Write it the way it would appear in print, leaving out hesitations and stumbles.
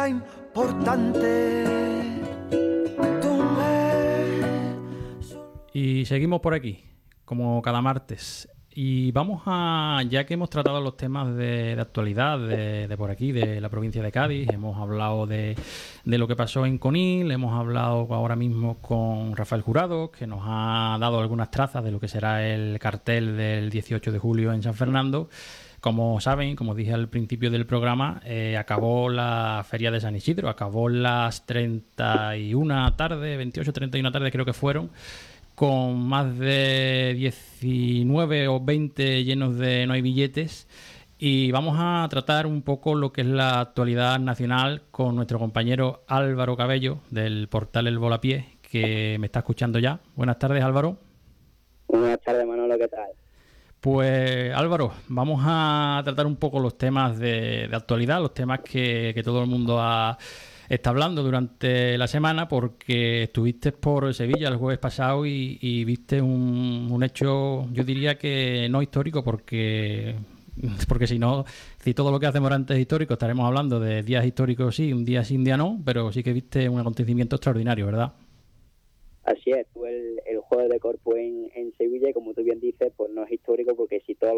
era importante. Y seguimos por aquí, como cada martes. Y vamos a, ya que hemos tratado los temas de actualidad de por aquí, de la provincia de Cádiz, hemos hablado de lo que pasó en Conil, hemos hablado ahora mismo con Rafael Jurado, que nos ha dado algunas trazas de lo que será el cartel del 18 de julio en San Fernando. Como saben, como dije al principio del programa, acabó la Feria de San Isidro, acabó las 31 tarde, 28, 31 tarde creo que fueron, con más de 19 o 20 llenos de no hay billetes, y vamos a tratar un poco lo que es la actualidad nacional con nuestro compañero Álvaro Cabello del portal El Volapié, que me está escuchando ya. Buenas tardes, Álvaro. Buenas tardes, Manolo, ¿qué tal? Pues Álvaro, vamos a tratar un poco los temas de actualidad, los temas que todo el mundo está hablando durante la semana, porque estuviste por Sevilla el jueves pasado y viste un hecho, yo diría que no histórico, porque si no, si todo lo que hacemos antes es histórico, estaremos hablando de días históricos sí, un día sí, un día no, pero sí que viste un acontecimiento extraordinario, ¿verdad? Así es, tuve el jueves de Corpus en Sevilla y como tú bien dices, pues no es histórico porque si todos